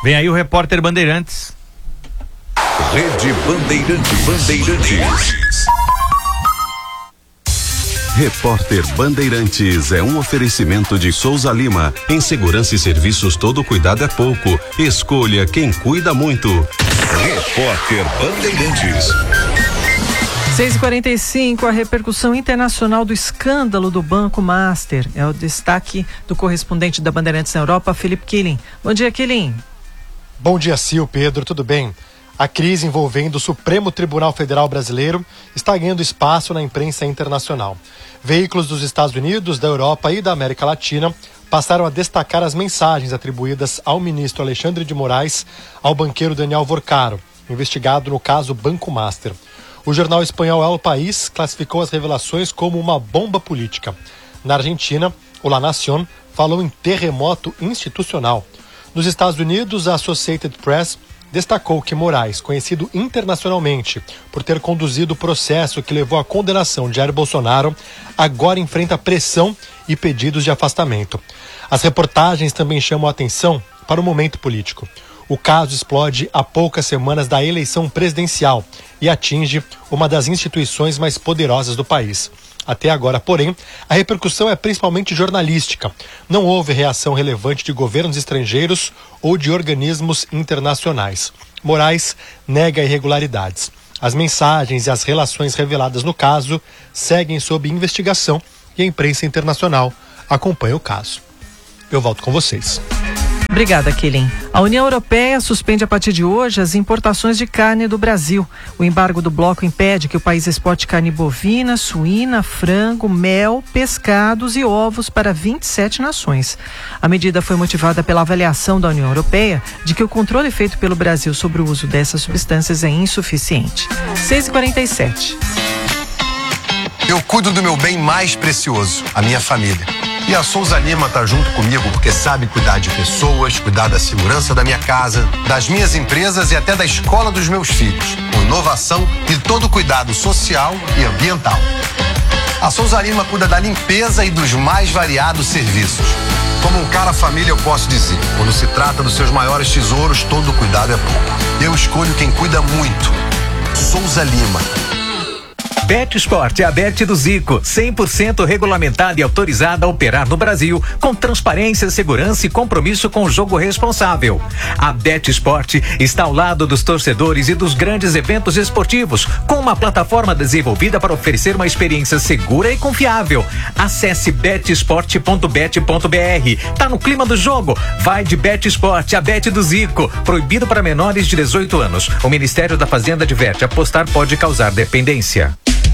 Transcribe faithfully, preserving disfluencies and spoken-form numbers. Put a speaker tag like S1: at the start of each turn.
S1: Vem aí o repórter Bandeirantes.
S2: Rede Bandeirante Bandeirantes. Repórter Bandeirantes é um oferecimento de Souza Lima. Em segurança e serviços, todo cuidado é pouco. Escolha quem cuida muito. Repórter Bandeirantes.
S3: seis e quarenta e cinco, a repercussão internacional do escândalo do Banco Master. É o destaque do correspondente da Bandeirantes na Europa, Felipe Killing. Bom dia, Killing.
S4: Bom dia, Sil, Pedro, tudo bem? A crise envolvendo o Supremo Tribunal Federal Brasileiro está ganhando espaço na imprensa internacional. Veículos dos Estados Unidos, da Europa e da América Latina passaram a destacar as mensagens atribuídas ao ministro Alexandre de Moraes ao banqueiro Daniel Vorcaro, investigado no caso Banco Master. O jornal espanhol El País classificou as revelações como uma bomba política. Na Argentina, o La Nación falou em terremoto institucional. Nos Estados Unidos, a Associated Press destacou que Moraes, conhecido internacionalmente por ter conduzido o processo que levou à condenação de Jair Bolsonaro, agora enfrenta pressão e pedidos de afastamento. As reportagens também chamam a atenção para o momento político. O caso explode há poucas semanas da eleição presidencial e atinge uma das instituições mais poderosas do país. Até agora, porém, a repercussão é principalmente jornalística. Não houve reação relevante de governos estrangeiros ou de organismos internacionais. Moraes nega irregularidades. As mensagens e as relações reveladas no caso seguem sob investigação e a imprensa internacional acompanha o caso. Eu volto com vocês.
S3: Obrigada, Killing. A União Europeia suspende a partir de hoje as importações de carne do Brasil. O embargo do bloco impede que o país exporte carne bovina, suína, frango, mel, pescados e ovos para vinte e sete nações. A medida foi motivada pela avaliação da União Europeia de que o controle feito pelo Brasil sobre o uso dessas substâncias é insuficiente. seis e quarenta e sete.
S5: Eu cuido do meu bem mais precioso, a minha família. E a Souza Lima tá junto comigo porque sabe cuidar de pessoas, cuidar da segurança da minha casa, das minhas empresas e até da escola dos meus filhos, com inovação e todo o cuidado social e ambiental. A Souza Lima cuida da limpeza e dos mais variados serviços. Como um cara família, eu posso dizer, quando se trata dos seus maiores tesouros, todo cuidado é pouco. Eu escolho quem cuida muito. Souza Lima.
S6: Betsport é a Bet do Zico, cem por cento regulamentada e autorizada a operar no Brasil, com transparência, segurança e compromisso com o jogo responsável. A Betsport está ao lado dos torcedores e dos grandes eventos esportivos, com uma plataforma desenvolvida para oferecer uma experiência segura e confiável. Acesse betsport ponto bet ponto br. Tá no clima do jogo? Vai de Betsport, a Bet do Zico. Proibido para menores de dezoito anos. O Ministério da Fazenda adverte: apostar pode causar dependência.